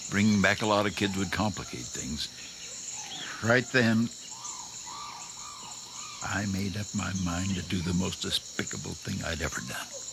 bringing back a lot of kids would complicate things. Right then, I made up my mind to do the most despicable thing I'd ever done.